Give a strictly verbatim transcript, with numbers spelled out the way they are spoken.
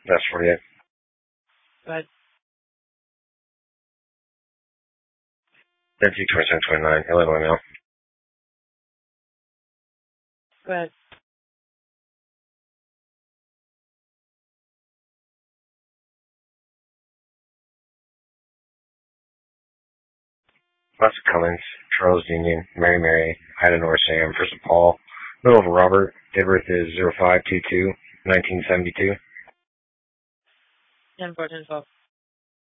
That's forty-eight. Go ahead. Deputy twenty-seven twenty-nine, Illinois mail. Go ahead. Lots of Cummins, Charles Union, Mary Mary, Ida North Sam, First of Paul, Middle of Robert, date of birth is zero five two two, nineteen seventy-two. ten four ten twelve.